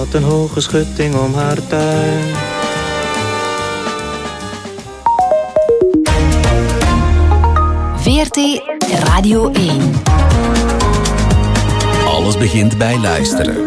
Wat een hoge schutting om haar tuin. VRT Radio 1. Alles begint bij luisteren.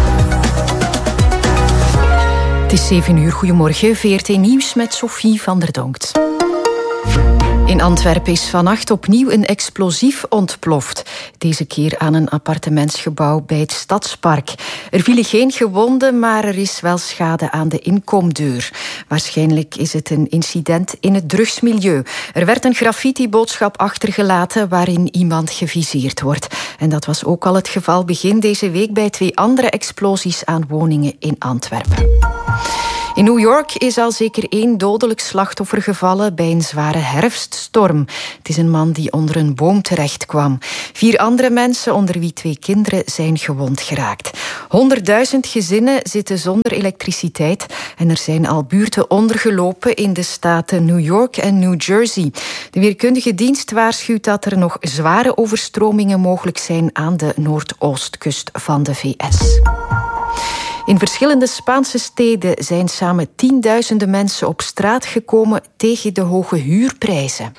Het is 7 uur. Goedemorgen. VRT Nieuws met Sophie van der Donkt. In Antwerpen is vannacht opnieuw een explosief ontploft. Deze keer aan een appartementsgebouw bij het Stadspark. Er vielen geen gewonden, maar er is wel schade aan de inkomdeur. Waarschijnlijk is het een incident in het drugsmilieu. Er werd een graffiti-boodschap achtergelaten waarin iemand geviseerd wordt. En dat was ook al het geval begin deze week bij 2 andere explosies aan woningen in Antwerpen. In New York is al zeker 1 dodelijk slachtoffer gevallen bij een zware herfststorm. Het is een man die onder een boom terecht kwam. 4 andere mensen, onder wie 2 kinderen, zijn gewond geraakt. 100.000 gezinnen zitten zonder elektriciteit en er zijn al buurten ondergelopen in de staten New York en New Jersey. De weerkundige dienst waarschuwt dat er nog zware overstromingen mogelijk zijn aan de noordoostkust van de VS. In verschillende Spaanse steden zijn samen 10.000 mensen op straat gekomen tegen de hoge huurprijzen.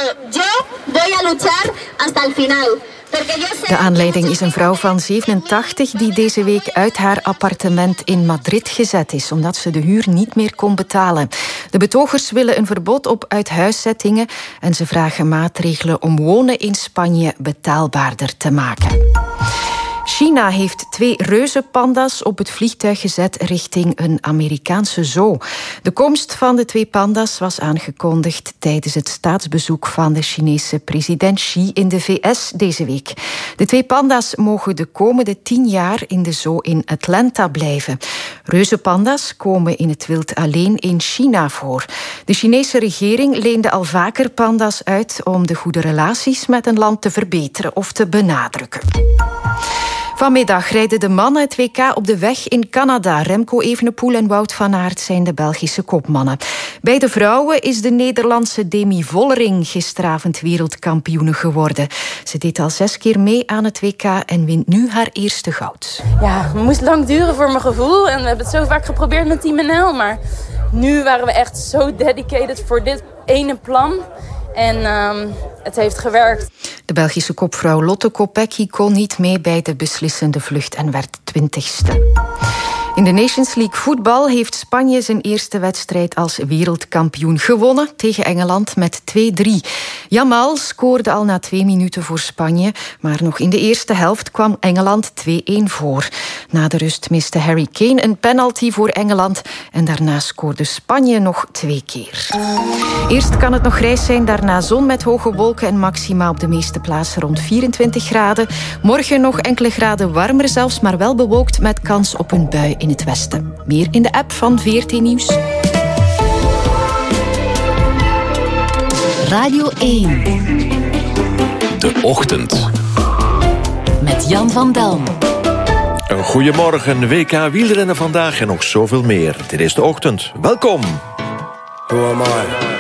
De aanleiding is een vrouw van 87 die deze week uit haar appartement in Madrid gezet is, omdat ze de huur niet meer kon betalen. De betogers willen een verbod op uithuiszettingen en ze vragen maatregelen om wonen in Spanje betaalbaarder te maken. China heeft 2 reuzenpanda's op het vliegtuig gezet richting een Amerikaanse zoo. De komst van de 2 panda's was aangekondigd tijdens het staatsbezoek van de Chinese president Xi in de VS deze week. De 2 panda's mogen de komende 10 jaar in de zoo in Atlanta blijven. Reuzenpanda's komen in het wild alleen in China voor. De Chinese regering leende al vaker panda's uit om de goede relaties met een land te verbeteren of te benadrukken. Vanmiddag rijden de mannen het WK op de weg in Canada. Remco Evenepoel en Wout van Aert zijn de Belgische kopmannen. Bij de vrouwen is de Nederlandse Demi Vollering gisteravond wereldkampioene geworden. Ze deed al 6 keer mee aan het WK en wint nu haar eerste goud. Ja, het moest lang duren voor mijn gevoel. En we hebben het zo vaak geprobeerd met Team NL. Maar nu waren we echt zo dedicated voor dit ene plan. En het heeft gewerkt. De Belgische kopvrouw Lotte Kopecky kon niet mee bij de beslissende vlucht en werd 20ste. In de Nations League voetbal heeft Spanje zijn eerste wedstrijd als wereldkampioen gewonnen tegen Engeland met 2-3. Yamal scoorde al na 2 minuten voor Spanje, maar nog in de eerste helft kwam Engeland 2-1 voor. Na de rust miste Harry Kane een penalty voor Engeland en daarna scoorde Spanje nog 2 keer. Eerst kan het nog grijs zijn, daarna zon met hoge wolken en maxima op de meeste plaatsen rond 24 graden. Morgen nog enkele graden warmer zelfs, maar wel bewolkt met kans op een bui in het westen. Meer in de app van VRT Nieuws. Radio 1. De Ochtend. Met Jan van Delm. Een goedemorgen, WK wielrennen vandaag en nog zoveel meer. Dit is De Ochtend. Welkom. Who am I?